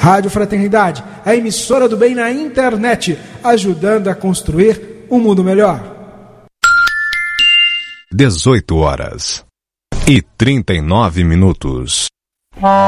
Rádio Fraternidade, a emissora do bem na internet, ajudando a construir um mundo melhor. 18h39.